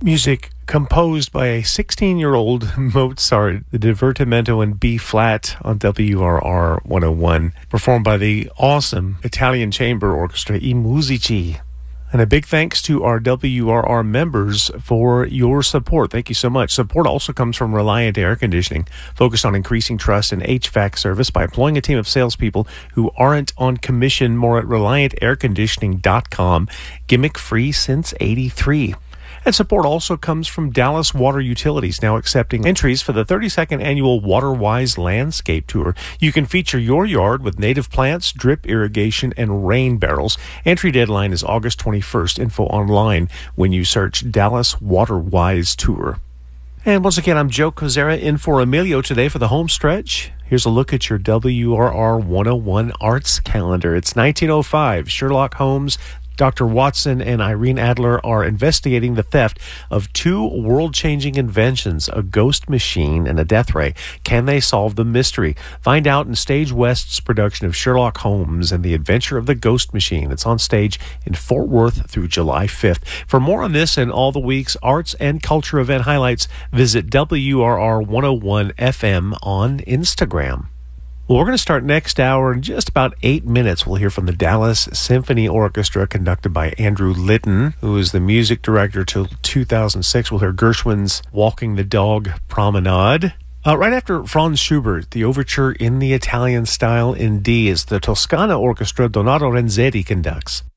Music composed by a 16-year-old Mozart, the Divertimento in B-flat on WRR 101, performed by the awesome Italian Chamber Orchestra, I Musici. And a big thanks to our WRR members for your support. Thank you so much. Support also comes from Reliant Air Conditioning, focused on increasing trust in HVAC service by employing a team of salespeople who aren't on commission. More at ReliantAirConditioning.com. Gimmick free since '83. And support also comes from Dallas Water Utilities, now accepting entries for the 32nd annual WaterWise Landscape Tour. You can feature your yard with native plants, drip irrigation, and rain barrels. Entry deadline is August 21st. Info online when you search Dallas WaterWise Tour. And once again, I'm Joe Kozera in for Emilio today for the home stretch. Here's a look at your WRR 101 arts calendar. It's 1905. Sherlock Holmes, Dr. Watson, and Irene Adler are investigating the theft of two world-changing inventions, a ghost machine and a death ray. Can they solve the mystery? Find out in Stage West's production of Sherlock Holmes and the Adventure of the Ghost Machine. It's on stage in Fort Worth through July 5th. For more on this and all the week's arts and culture event highlights, visit WRR 101 FM on Instagram. Well, we're going to start next hour in just about 8 minutes. We'll hear from the Dallas Symphony Orchestra, conducted by Andrew Litton, who is the music director till 2006. We'll hear Gershwin's Walking the Dog Promenade. Right after Franz Schubert, the overture in the Italian style in D, is the Toscana Orchestra Donato Renzetti conducts.